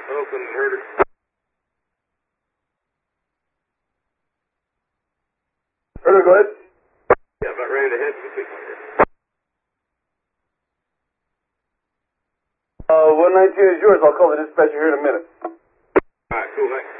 Oakland, heard her. Heard her, go ahead. Yeah, about ready to head to the peak here. 119 is yours. I'll call the dispatcher here in a minute. All right, cool, thanks.